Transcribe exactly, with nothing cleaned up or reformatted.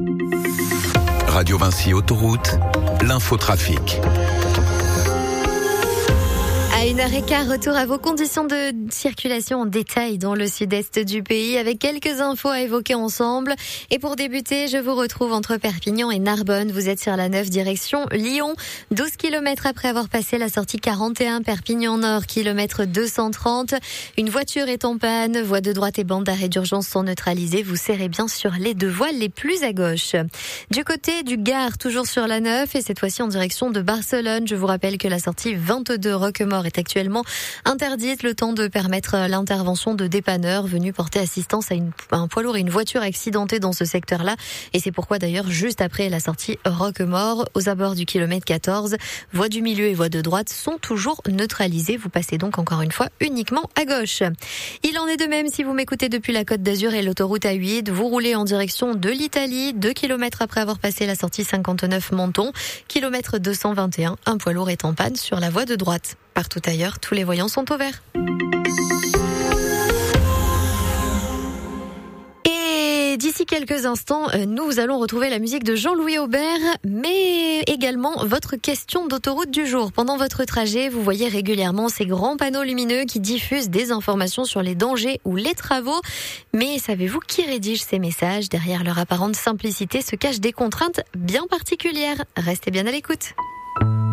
Radio Vinci Autoroute, l'infotrafic. À une heure quinze, retour à vos conditions de circulation en détail dans le sud-est du pays avec quelques infos à évoquer ensemble. Et pour débuter, je vous retrouve entre Perpignan et Narbonne. Vous êtes sur la neuf direction Lyon. douze kilomètres après avoir passé la sortie quarante et un Perpignan Nord, kilomètre deux cent trente. Une voiture est en panne. Voie de droite et bande d'arrêt d'urgence sont neutralisées. Vous serrez bien sur les deux voies les plus à gauche. Du côté du Gard, toujours sur la neuf et cette fois-ci en direction de Barcelone. Je vous rappelle que la sortie vingt-deux Roquemort est actuellement interdite, le temps de permettre l'intervention de dépanneurs venus porter assistance à, une, à un poids lourd et une voiture accidentée dans ce secteur-là. Et c'est pourquoi d'ailleurs, juste après la sortie Roquemort, aux abords du kilomètre quatorze, voie du milieu et voie de droite sont toujours neutralisées. Vous passez donc encore une fois uniquement à gauche. Il en est de même si vous m'écoutez depuis la Côte d'Azur et l'autoroute A huit. Vous roulez en direction de l'Italie, deux kilomètres après avoir passé la sortie cinquante-neuf Menton, kilomètre deux cent vingt et un. Un poids lourd est en panne sur la voie de droite. Partout ailleurs, tous les voyants sont au vert. Et d'ici quelques instants, nous allons retrouver la musique de Jean-Louis Aubert, mais également votre question d'autoroute du jour. Pendant votre trajet, vous voyez régulièrement ces grands panneaux lumineux qui diffusent des informations sur les dangers ou les travaux. Mais savez-vous qui rédige ces messages ? Derrière leur apparente simplicité se cachent des contraintes bien particulières. Restez bien à l'écoute.